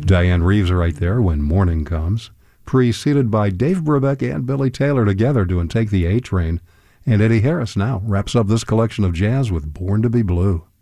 Diane Reeves right there, When Morning Comes, preceded by Dave Brubeck and Billy Taylor together doing Take the A Train. And Eddie Harris now wraps up this collection of jazz with Born to be Blue.